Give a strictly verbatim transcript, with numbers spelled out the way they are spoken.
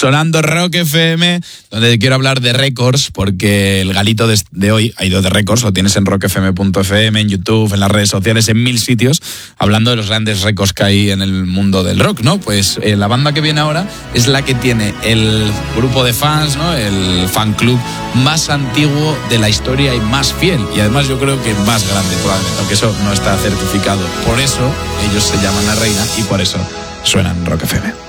sonando Rock F M, donde quiero hablar de récords, porque el galito de, de hoy ha ido de récords, lo tienes en rock f m punto f m, en YouTube, en las redes sociales, en mil sitios, hablando de los grandes récords que hay en el mundo del rock, ¿no? Pues eh, la banda que viene ahora es la que tiene el grupo de fans, ¿no? El fan club más antiguo de la historia y más fiel, y además yo creo que más grande probablemente, aunque eso no está certificado. Por eso ellos se llaman La Reina y por eso suenan Rock F M.